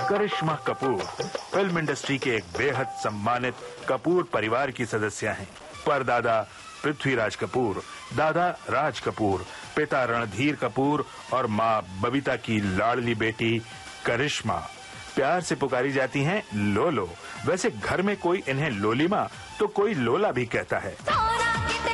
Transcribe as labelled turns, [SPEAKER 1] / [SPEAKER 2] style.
[SPEAKER 1] करिश्मा Kapoor film industry के एक बेहद सम्मानित कपूर परिवार की सदस्य हैं। परदादा पृथ्वीराज कपूर, दादा राज कपूर, पिता रणधीर कपूर और मां बबीता की लाडली बेटी करिश्मा। प्यार से पुकारी जाती हैं लोलो। वैसे घर में कोई इन्हें लोलीमा तो कोई लोला भी कहता है।